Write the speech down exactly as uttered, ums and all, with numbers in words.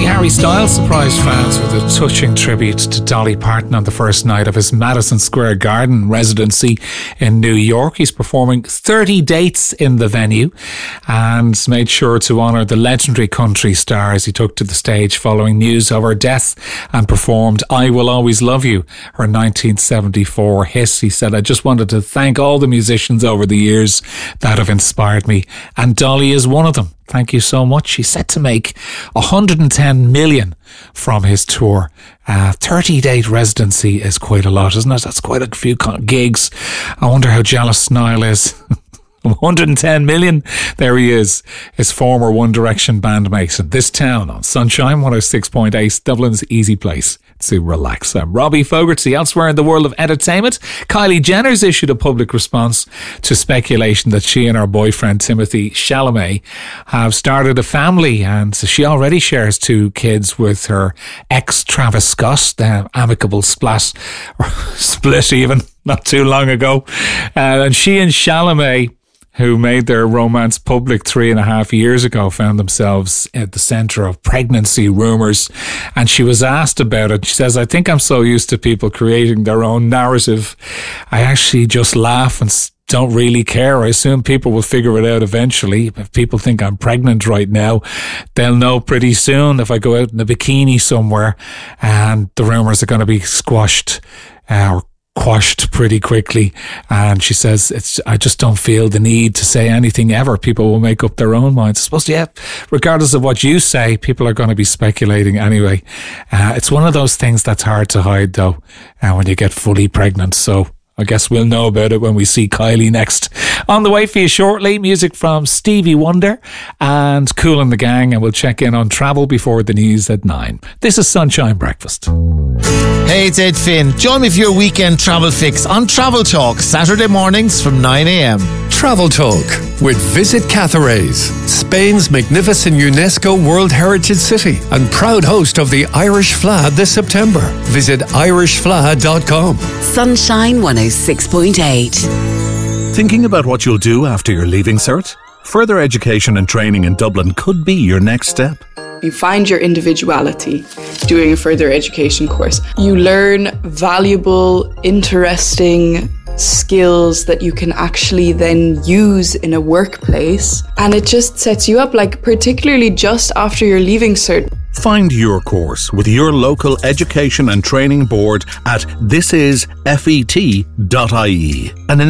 Harry Styles surprised fans with a touching tribute to Dolly Parton on the first night of his Madison Square Garden residency in New York. He's performing thirty dates in the venue and made sure to honour the legendary country star as he took to the stage following news of her death and performed I Will Always Love You, her nineteen seventy-four hit. He said, "I just wanted to thank all the musicians over the years that have inspired me, and Dolly is one of them. Thank you so much." He's set to make one hundred ten million from his tour. Uh, thirty date residency is quite a lot, isn't it? That's quite a few gigs. I wonder how jealous Niall is. one hundred ten million. There he is, his former One Direction bandmate in this town on Sunshine one oh six point eight, Dublin's easy place to relax. I'm Robbie Fogarty. Elsewhere in the world of entertainment, Kylie Jenner's issued a public response to speculation that she and her boyfriend Timothy Chalamet have started a family, and she already shares two kids with her ex Travis Scott. The amicable splat, or split even, not too long ago. Uh, and she and Chalamet, who made their romance public three and a half years ago, found themselves at the centre of pregnancy rumours. And she was asked about it. She says, "I think I'm so used to people creating their own narrative. I actually just laugh and don't really care. I assume people will figure it out eventually. If people think I'm pregnant right now, they'll know pretty soon if I go out in a bikini somewhere, and the rumours are going to be squashed uh, or quashed pretty quickly." And she says, "It's I just don't feel the need to say anything ever. People will make up their own minds." I suppose, yeah, regardless of what you say, people are going to be speculating anyway. Uh, it's one of those things that's hard to hide, though, uh, when you get fully pregnant. So I guess we'll know about it when we see Kylie next. On the way for you shortly, music from Stevie Wonder and Kool and the Gang, and we'll check in on travel before the news at nine. This is Sunshine Breakfast. Hey, it's Ed Finn. Join me for your weekend travel fix on Travel Talk, Saturday mornings from nine a.m. Travel Talk with Visit Cathays, Spain's magnificent UNESCO World Heritage City and proud host of the Irish F L A this September. Visit irish f l a dot com. Sunshine one oh six point eight. Thinking about what you'll do after your leaving cert? Further education and training in Dublin could be your next step. You find your individuality doing a further education course. You learn valuable, interesting skills that you can actually then use in a workplace. And it just sets you up, like particularly just after you're leaving cert. Find your course with your local education and training board at this is f e t dot i e. An